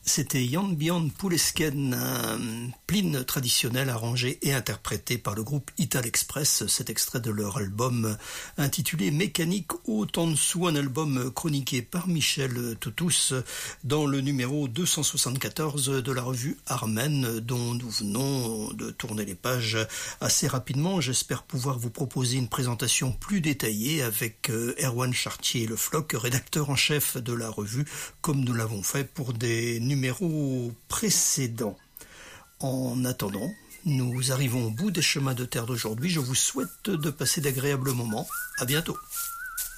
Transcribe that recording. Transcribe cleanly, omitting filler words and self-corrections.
C'était Jan Björn Pulesken, un pline traditionnel arrangé et interprété par le groupe Ital Express. Cet extrait de leur album intitulé Mécanique au temps dessous, un album chroniqué par Michel Toutous dans le numéro 274 de la revue Armen, dont nous venons de tourner les pages assez rapidement. J'espère pouvoir vous proposer une présentation plus détaillée avec Erwan Chartier Le Floch, rédacteur en chef de la revue, comme nous l'avons fait pour des numéros précédents. En attendant, nous arrivons au bout des chemins de terre d'aujourd'hui. Je vous souhaite de passer d'agréables moments. À bientôt.